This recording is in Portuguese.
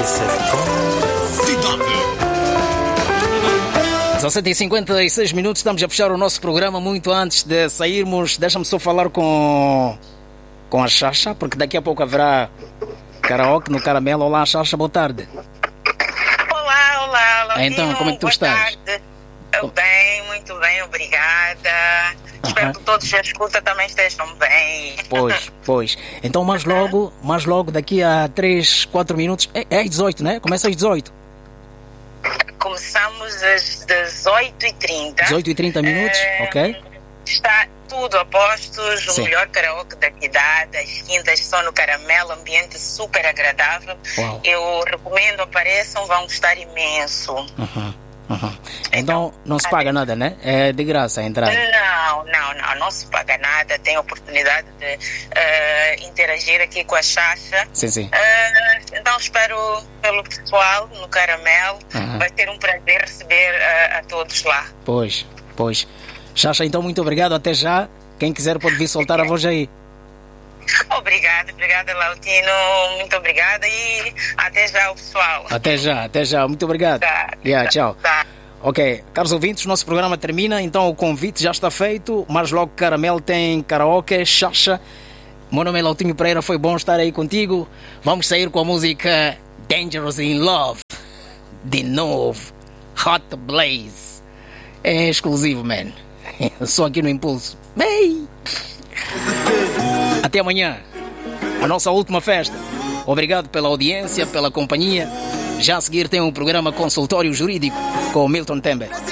17h56, estamos a fechar o nosso programa. Muito antes de sairmos, deixa-me só falar com a Xaxa, porque daqui a pouco haverá karaoke no Caramelo. Olá, Xaxa, boa tarde. Olá, Lautino. Então, como é que tu estás? Tarde. Bem, muito bem, obrigada. Espero que todos a escuta também estejam bem. Pois. Então, mais logo, daqui a 3, 4 minutos, é às 18, né? Começa às 18. Começamos às 18h30. 18h30 minutos, ok. Está tudo a postos, o Sim. melhor karaoke da cidade, as quintas só no Caramelo, ambiente super agradável. Uau. Eu recomendo, apareçam, vão gostar imenso. Então, não se paga nada, né? É de graça a entrada. Não se paga nada, tem a oportunidade de interagir aqui com a Xaxa. Sim. Então espero pelo pessoal no Caramelo, vai ter um prazer receber a todos lá. Pois. Xaxa, então muito obrigado, até já. Quem quiser pode vir soltar a voz aí. Obrigada, Lautino, muito obrigada e até já o pessoal. Até já, muito obrigado. Tchau. Tá. Ok, caros ouvintes, nosso programa termina, então o convite já está feito, mas logo Caramelo tem karaoke, Xaxa. Meu nome é Lautinho Pereira, foi bom estar aí contigo. Vamos sair com a música Dangerous in Love, de novo, Hot Blaze. É exclusivo, man. Só aqui no Impulso. Bem. Até amanhã, a nossa última festa. Obrigado pela audiência, pela companhia. Já a seguir tem um programa Consultório Jurídico com o Milton Tembe.